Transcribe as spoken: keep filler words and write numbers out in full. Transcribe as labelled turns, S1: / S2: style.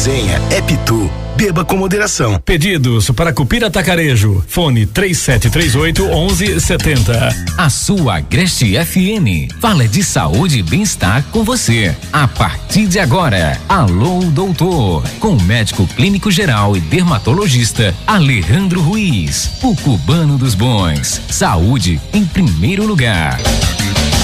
S1: Zenha é Pitu. Beba com moderação.
S2: Pedidos para Cupira Atacarejo. Fone três sete três oito, onze setenta.
S3: A sua Agreste F M fala de saúde e bem-estar com você. A partir de agora, Alô Doutor, com o médico clínico geral e dermatologista Alejandro Ruiz, o cubano dos bons. Saúde em primeiro lugar.